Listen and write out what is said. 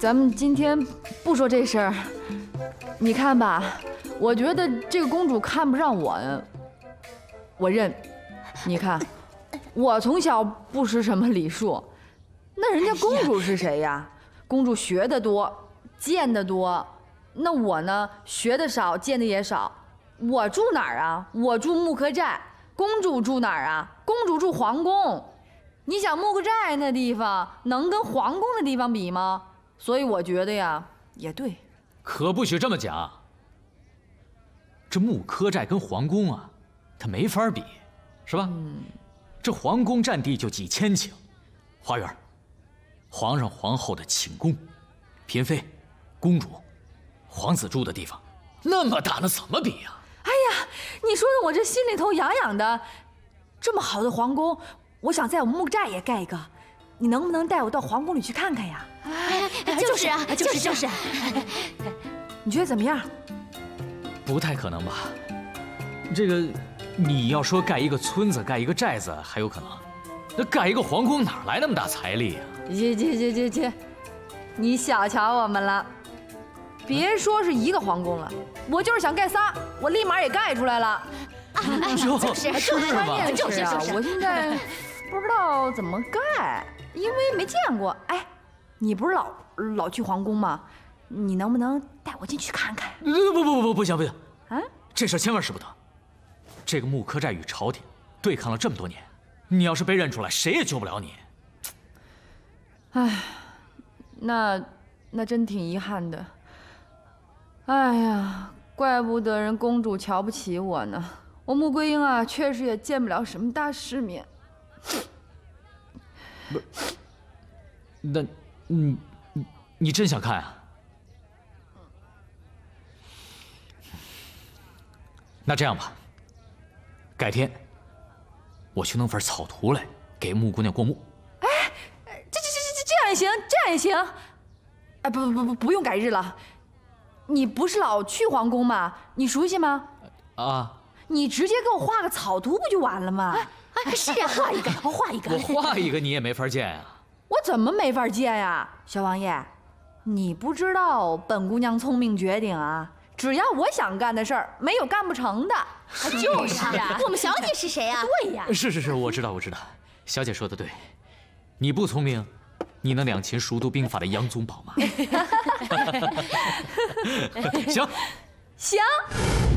咱们今天不说这事儿。你看吧，我觉得这个公主看不上我，我认。你看，我从小不识什么礼数，那人家公主是谁呀？公主学得多，见得多，那我呢，学得少，见得也少。我住哪儿啊？我住木柯寨。公主住哪儿啊？公主住皇宫。你想木柯寨那地方能跟皇宫的地方比吗？所以我觉得呀，也对。 可不许这么讲。这木柯寨跟皇宫啊，它没法比，是吧？这皇宫占地就几千顷，花园，皇上皇后的寝宫，嫔妃、公主、皇子住的地方，那么大，那怎么比呀？ 哎呀，你说的我这心里头痒痒的。这么好的皇宫，我想在我们木寨也盖一个，你能不能带我到皇宫里去看看呀？ 就是啊，就是。 你觉得怎么样？ 不太可能吧？这个，你要说盖一个村子、盖一个寨子还有可能，那盖一个皇宫哪来那么大财力啊？ 切，你小瞧我们了。别说是一个皇宫了，我就是想盖仨，我立马也盖出来了。 就是嘛， 关键是啊，我现在不知道怎么盖，因为没见过。哎，你不是老去皇宫吗？你能不能带我进去看看？ 不行啊！ 这事千万使不得。这个木柯寨与朝廷对抗了这么多年，你要是被认出来，谁也救不了你。 哎，那真挺遗憾的。哎呀，怪不得人公主瞧不起我呢。我穆桂英啊，确实也见不了什么大世面。 不是，那，你真想看啊？那这样吧，改天我去弄份草图来给穆姑娘过目。 哎，这样也行，这样也行。哎，不用改日了。你不是老去皇宫吗？你熟悉吗？ 啊。 你直接给我画个草图不就完了吗？ 是啊，画一个，我画一个。 我画一个你也没法见呀。 我怎么没法见呀？小王爷，你不知道本姑娘聪明绝顶啊！只要我想干的事儿，没有干不成的。 就是啊，我们小姐是谁啊？ 对呀。 是，我知道。小姐说的对，你不聪明，你能两秦熟读兵法的杨宗保吗？行。